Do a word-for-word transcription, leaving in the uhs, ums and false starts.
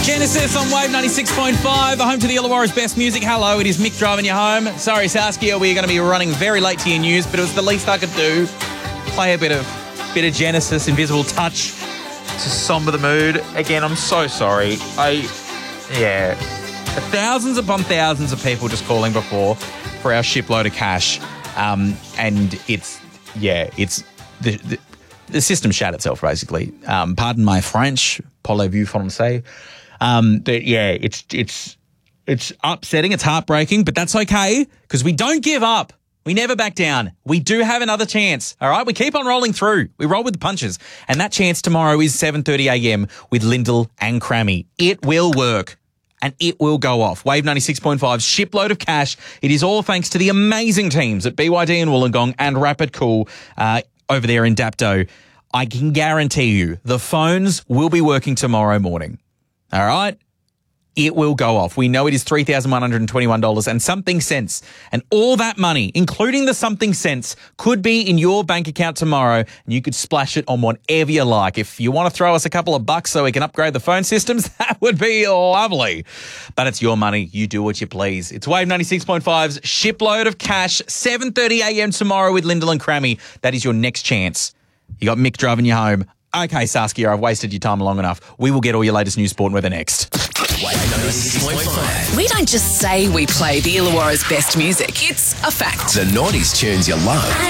Genesis on Wave ninety-six point five, home to the Illawarra's best music. Hello, it is Mick driving you home. Sorry, Saskia, we're going to be running very late to your news, but it was the least I could do. Play a bit of bit of Genesis, Invisible Touch to somber the mood. Again, I'm so sorry. I, yeah, thousands upon thousands of people just calling before for our shipload of cash, um, and it's yeah, it's the. the The system shat itself, basically. Um, pardon my French, parlez-vous français. Um, but yeah, it's it's it's upsetting, it's heartbreaking, but that's okay because we don't give up. We never back down. We do have another chance, all right? We keep on rolling through. We roll with the punches. And that chance tomorrow is seven thirty a.m. with Lyndall and Crammy. It will work. And it will go off. Wave ninety-six point five, shipload of cash. It is all thanks to the amazing teams at B Y D and Wollongong and Rapid Cool uh, over there in Dapto. I can guarantee you the phones will be working tomorrow morning. All right? It will go off. We know it is three thousand one hundred twenty-one dollars and something cents. And all that money, including the something cents, could be in your bank account tomorrow. And you could splash it on whatever you like. If you want to throw us a couple of bucks so we can upgrade the phone systems, that would be lovely. But it's your money. You do what you please. It's Wave ninety-six point five's shipload of cash, seven thirty a.m. tomorrow with Lyndall and Crammy. That is your next chance. You got Mick driving you home. Okay, Saskia, I've wasted your time long enough. We will get all your latest news, sport, and weather next. We don't just say we play the Illawarra's best music. It's a fact. The nineties tunes you love.